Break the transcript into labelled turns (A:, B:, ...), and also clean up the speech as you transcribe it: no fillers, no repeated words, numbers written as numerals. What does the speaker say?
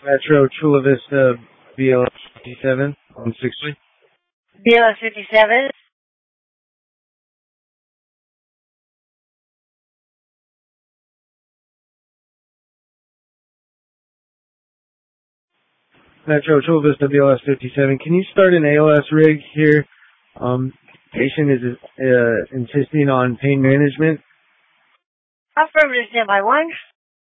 A: Metro Chula Vista BLS 57 on 60.
B: BLS 57.
A: Metro Chula Vista BLS 57. Can you start an ALS rig here? Patient is insisting on pain management.
B: Affirmative, standby 1.